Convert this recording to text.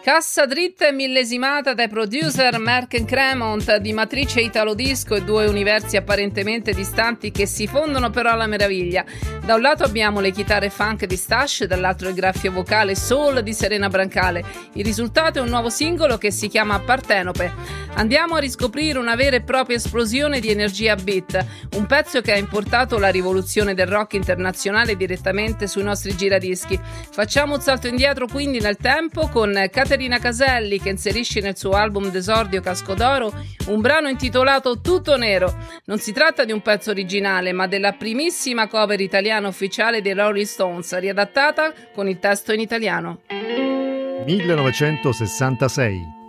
Cassa dritta e millesimata dai producer Merck Cremont, di matrice italo disco e due universi apparentemente distanti che si fondono però alla meraviglia. Da un lato abbiamo le chitarre funk di Stash, dall'altro il graffio vocale soul di Serena Brancale. Il risultato è un nuovo singolo che si chiama Partenope. Andiamo a riscoprire una vera e propria esplosione di energia beat, un pezzo che ha importato la rivoluzione del rock internazionale direttamente sui nostri giradischi. Facciamo un salto indietro quindi nel tempo con Caterina Caselli, che inserisce nel suo album d'esordio Casco d'Oro un brano intitolato Tutto Nero. Non si tratta di un pezzo originale, ma della primissima cover italiana ufficiale dei Rolling Stones, riadattata con il testo in italiano. 1966